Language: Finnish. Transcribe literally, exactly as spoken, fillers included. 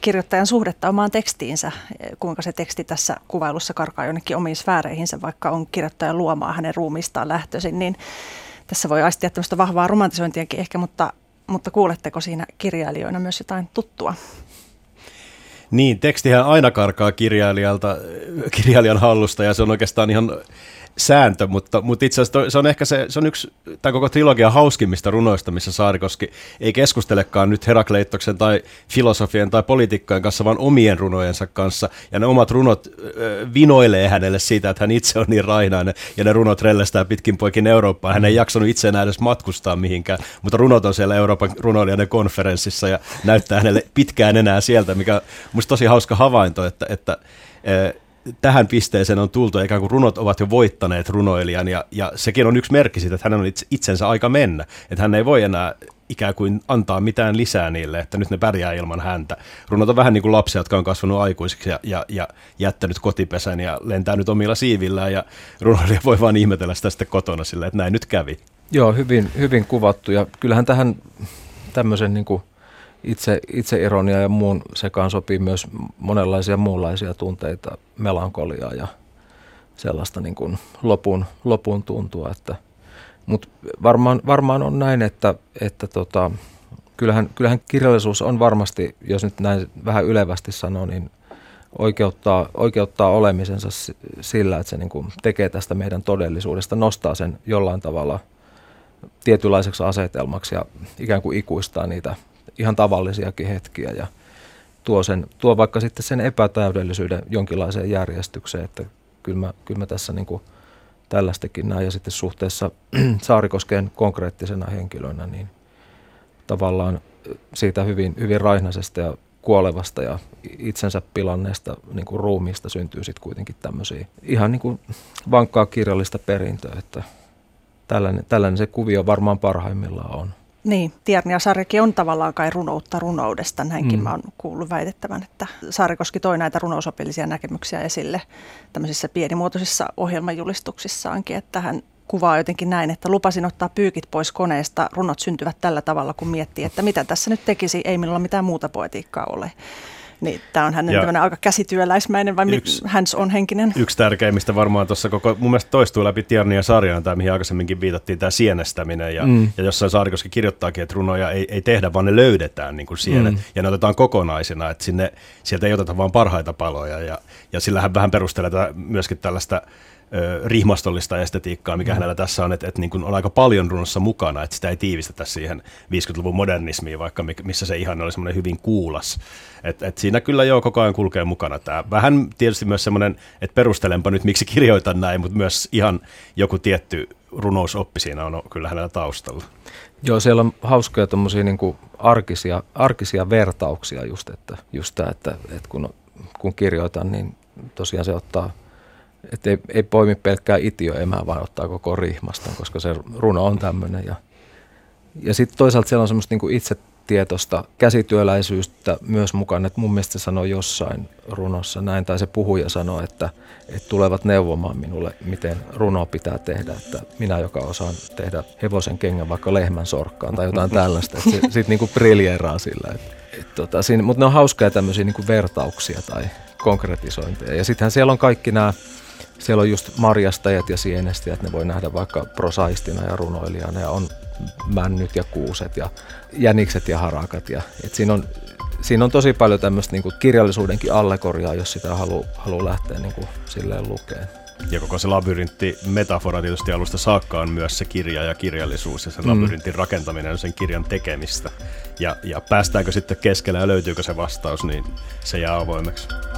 kirjoittajan suhdetta omaan tekstiinsä, kuinka se teksti tässä kuvailussa karkaa jonnekin omiin sfääreihinsä, vaikka on kirjoittajan luomaa hänen ruumiistaan lähtöisin, niin tässä voi aistia tämmöistä vahvaa romantisointiakin ehkä, mutta, mutta kuuletteko siinä kirjailijoina myös jotain tuttua? Niin, tekstihän aina karkaa kirjailijalta, kirjailijan hallusta ja se on oikeastaan ihan sääntö, mutta, mutta itse asiassa se on ehkä se, se on yksi tämän koko trilogian hauskimmista runoista, missä Saarikoski ei keskustelekaan nyt Herakleittoksen tai filosofien tai poliitikkojen kanssa, vaan omien runojensa kanssa. Ja ne omat runot äh, vinoilee hänelle siitä, että hän itse on niin rainainen ja ne runot rellestää pitkin poikin Eurooppaan. Hän ei jaksanut itse enää edes matkustaa mihinkään, mutta runot on siellä Euroopan runoilijainen konferenssissa ja näyttää hänelle pitkään enää sieltä, mikä on musta tosi hauska havainto, että, että äh, tähän pisteeseen on tultu, ikään kuin runot ovat jo voittaneet runoilijan, ja, ja sekin on yksi merkki siitä, että hänen on itse, itsensä aika mennä, että hän ei voi enää ikään kuin antaa mitään lisää niille, että nyt ne pärjää ilman häntä. Runot on vähän niin kuin lapsia, jotka on kasvanut aikuisiksi ja, ja, ja jättänyt kotipesän ja lentää nyt omilla siivillään, ja runoilija voi vaan ihmetellä sitä sitten kotona silleen, että näin nyt kävi. Joo, hyvin, hyvin kuvattu, ja kyllähän tähän tämmöisen niin kuin Itse, itseironia ja muun sekaan sopii myös monenlaisia muunlaisia tunteita, melankoliaa ja sellaista niin kuin lopun, lopun tuntua. Että, mutta varmaan, varmaan on näin, että, että tota, kyllähän, kyllähän kirjallisuus on varmasti, jos nyt näin vähän ylevästi sanoo, niin oikeuttaa, oikeuttaa olemisensa sillä, että se niin kuin tekee tästä meidän todellisuudesta, nostaa sen jollain tavalla tietynlaiseksi asetelmaksi ja ikään kuin ikuistaa niitä ihan tavallisiakin hetkiä ja tuo, sen, tuo vaikka sitten sen epätäydellisyyden jonkinlaiseen järjestykseen, että kyllä mä, kyllä mä tässä niin kuin tällaistakin näin ja sitten suhteessa Saarikoskeen konkreettisena henkilönä, niin tavallaan siitä hyvin, hyvin raihnaisesta ja kuolevasta ja itsensä pilanneesta niin kuin ruumiista syntyy sitten kuitenkin tämmöisiä ihan niin kuin vankkaa kirjallista perintöä, että tällainen, tällainen se kuvio varmaan parhaimmillaan on. Niin, Tierney ja Sarjakin on tavallaan kai runoutta runoudesta. Näinkin mm. mä oon kuullut väitettävän, että Saarikoski toi näitä runousopillisia näkemyksiä esille tämmöisissä pienimuotoisissa ohjelmajulistuksissaankin, että hän kuvaa jotenkin näin, että lupasin ottaa pyykit pois koneesta, runot syntyvät tällä tavalla, kun miettii, että mitä tässä nyt tekisi, ei minulla mitään muuta poetiikkaa ole. Niin, tämä on hänen tämmöinen aika käsityöläismäinen vai yksi, hands on henkinen. Yksi tärkeimmistä varmaan tuossa koko, mun mielestä toistuu läpi Tierney ja Sarjan, tämä mihin aikaisemminkin viitattiin, tämä sienestäminen. Ja, mm. ja jossain Saarikoski kirjoittaakin, että runoja ei, ei tehdä, vaan ne löydetään niin kuin sienet. Mm. Ja ne otetaan kokonaisina, että sinne, sieltä ei oteta vaan parhaita paloja. Ja, ja sillä hän vähän perustelee myöskin tällaista ö, rihmastollista estetiikkaa, mikä mm. hänellä tässä on, että, että niin kuin on aika paljon runossa mukana, että sitä ei tiivistetä siihen viisikymmentäluvun modernismiin, vaikka missä se ihan oli semmoinen hyvin kuulas. Et, et siinä kyllä jo koko ajan kulkee mukana tämä. Vähän tietysti myös semmoinen, että perustelenpa nyt miksi kirjoitan näin, mutta myös ihan joku tietty runousoppi siinä on kyllä hänellä taustalla. Joo, siellä on hauskoja tommosia niin kuin arkisia, arkisia vertauksia just, että, just tämä, että, että kun, kun kirjoitan, niin tosiaan se ottaa, että ei, ei poimi pelkkää itiöemää, vaan ottaa koko rihmaston, koska se runo on tämmöinen. Ja, ja sitten toisaalta siellä on semmoista niin kuin itse tietoista käsityöläisyyttä myös mukana, että mun mielestä se sanoo jossain runossa näin, tai se puhuja sanoo, että, että tulevat neuvomaan minulle, miten runoa pitää tehdä, että minä, joka osaan tehdä hevosen kengän vaikka lehmän sorkkaan tai jotain tällaista, että sitten sit niinku briljeeraa sillä. Et, et tota, siinä, mutta ne on hauskoja tämmöisiä niinku vertauksia tai konkretisointeja, ja sittenhän siellä on kaikki nämä, siellä on just marjastajat ja sienestäjät, ne voi nähdä vaikka prosaistina ja runoilijana, ja on männyt ja kuuset ja jänikset ja harakat. Ja, et siinä, on, siinä on tosi paljon tämmöistä niinku kirjallisuudenkin allegoriaa, jos sitä haluaa haluu lähteä niinku silleen lukemaan. Ja koko se labyrintti metafora tietysti alusta saakka on myös se kirja ja kirjallisuus ja sen mm. labyrintin rakentaminen on sen kirjan tekemistä. Ja, ja päästäänkö sitten keskellä ja löytyykö se vastaus, niin se jää avoimeksi.